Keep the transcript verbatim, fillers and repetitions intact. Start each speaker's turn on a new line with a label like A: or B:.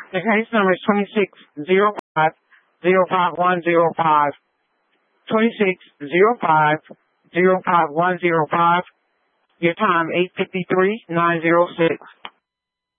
A: The case number is twenty-six zero five zero five one zero five. twenty-six zero five zero five one zero five. Your time eight fifty-three nine oh six.